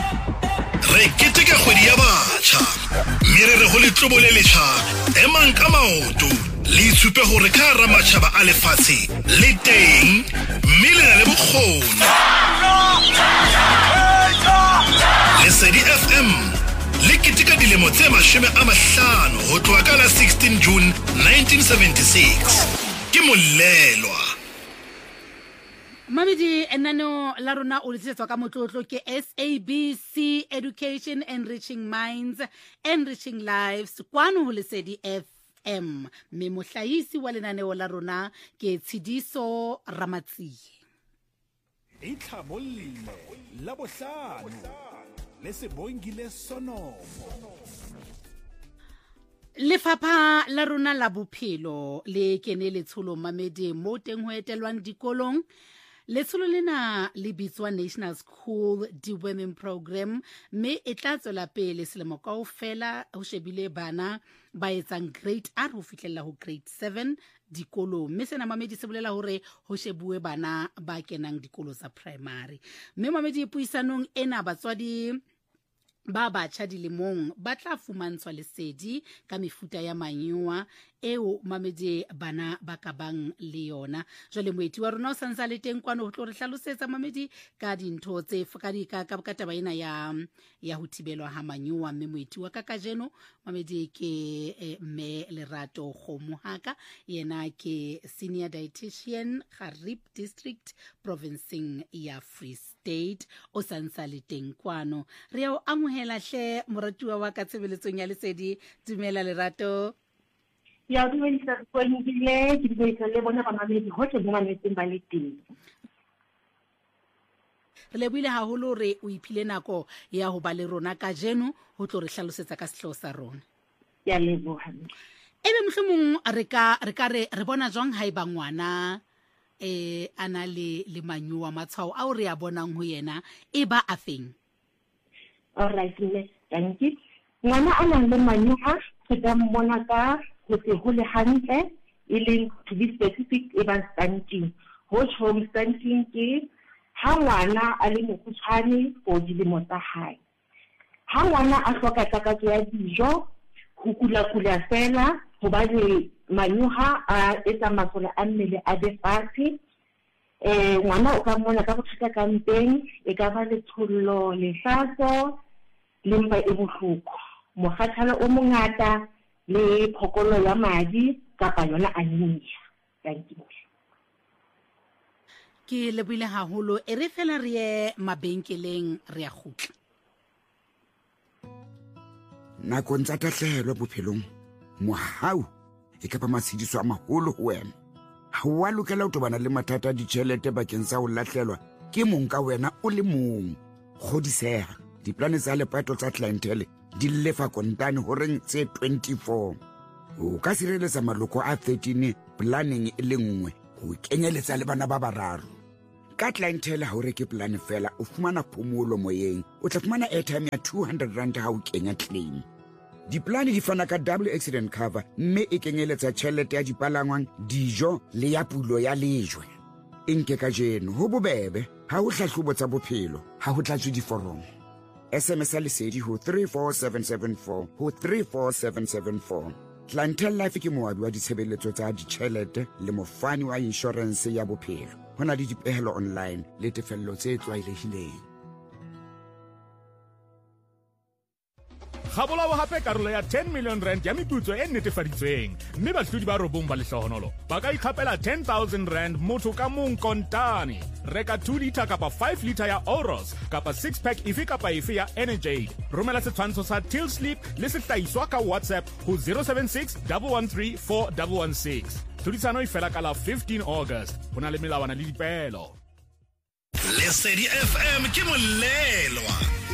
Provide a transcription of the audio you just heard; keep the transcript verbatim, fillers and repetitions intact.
Re keteka kgwedi ya batjha. Mere re ho le tlobole letjha. Emang ka maoto. Le itshupe hore ka hara matjhaba a lefatshe le teng. Mme le na le bokgoni. Lesedi F M. Le keteka dilemo tse mashome a mahlano ho tloha ka la sixteen June nineteen seventy-six. Ke molelwa. Mamedi enano la rona o letsetswa ka motlotlo ke S A B C Education Enriching Minds, Enriching Lives, kwano ho Lesedi F M. Me mohlahisi wa lenaneo la rona ke Tshidiso Ramatsi. Itlhabollile la bohlano le se bongile sono. Lefapha la rona la bophelo le kene letsholo Mamedi mo teng ho etelwang dikolong. Letsholo lena le bitswa National School Deworming Program, me e tla tswela pele selemo kaofela ho shebile bana ba etsang grade R ho fihlella ho grade seven dikolo. Me sena Mamedi se bolela hore ho shebuwe bana ba kenang dikolo tsa primary. Me Mamedi puisanong ena batswadi ba batjha dilemong ba tla fumantshwa lesedi ka mefuta ya manyoa eo Mamedi bana ba ka bang le yona. Jwale moeti wa rona o santsa le teng kwano ho tlo re hlalosetsa Mamedi ka dintho tse fakadi ka ka ka taba ena ya ya ho thibelwa ha manyoa. Mme moeti wa ka kajeno Mamedi ke eh, me Lerato Kgomohaka, yena ke senior dietitian Kharib District Provinceng ya Free State. O santsa le teng kwano re o amohela hle moratuwa wa ka tshebeletsong ya Lesedi. Dumela Lerato. Ya dumedisa kwengile ke dumedisa le bona ba Mamedi hohle mo mametseng ba le teng. Re lebuile haholo re o iphile nako ya ho ba le rona ka jeno ho tlo re hlalosetsa ka sehlo sa rona. Ya leboha. Ebe mohlomong re ka re ka re re bona jwang ha eba ngwana eh ana le le manyoa matshwao a o re a bonang ho yena e ba afeng? All right, thank you. Ngwana a nang le manyoa ke ka mmona ka ho se ho le hantle e leng to be specific e ba stunting. Ho home stunting ke ha ngwana a le mokgutshwane for dilemo tsa hae. Ha ngwana a hloka takatso ya dijo, ho kula-kula fela, hobane manyoha a etsa masole a mmele a be fatshe. Eh, ngwana o ka mmona ka bothata ka mpeng, e ka ba lethollo, lehlaso, le mpa e bohloko. Mokgathalo o mongata le phokolo ya madi kapa yona anemia. Thank you. Ke lebile haholo e re fela re ye mabenkeleng re a khutla. Nakong tsa tahlehelo bophelong mohau e ka ba matshidiso a maholo ho wena. Ha wa lokela ho tobana le mathata a ditjhelete bakeng sa ho lahlelwa ke mong ka wena o le mong. Kgodiseha diplane tsa lepato tsa clientele di lefa kontane ho reng tse twenty-four. O ka sireletsa maloko a thirteen planning e le nngwe ho kenyeletsa le bana ba bararo. Ka clientele ha o reke plan fela o fumana phomolo moyeng, o tla fumana airtime ya two hundred rand ha o kenya claim. Diplane di fana ka double accident cover, mme e kenyeletsa tjhelete ya dipalangwang, dijo le ya pulo ya lejwe. Enke ka jeno ho bobebe ha o hlahlobo tsa bophelo ha ho tlatswe diforomo. S M S Lesedi ho three four seven seven four ho three four seven seven four. Clientele Life ke moabi wa ditshebeletso tsa ditjhelete le mofani wa insurance ya bophelo. Hona le dipehelo online le tefello tse tlwaelehileng. Kgabola wa hape karolo ya ten million rand ya meputso e netefaditsweng, mme bahlodi ba robong ba lehlohonolo ba ka ikhapela ten thousand rand motho ka mong kontane. Reka two litre kapa five litre ya Oros kapa six pack ife kapa ife ya Energade. Romela setshwantsho sa Till Sleep le sehlahiswa ka WhatsApp ho zero seven six one one three four one one six. Tlhodisano e fela ka la fifteen August. Hona le melawana le dipehelo. Lesedi F M ke molelwa.